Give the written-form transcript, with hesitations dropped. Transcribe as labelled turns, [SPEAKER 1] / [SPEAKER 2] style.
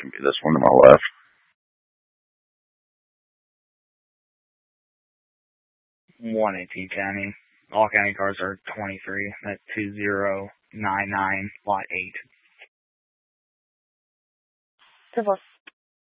[SPEAKER 1] can be this one to my left.
[SPEAKER 2] 118 County. All county cars are 23. That's 2099 lot 8.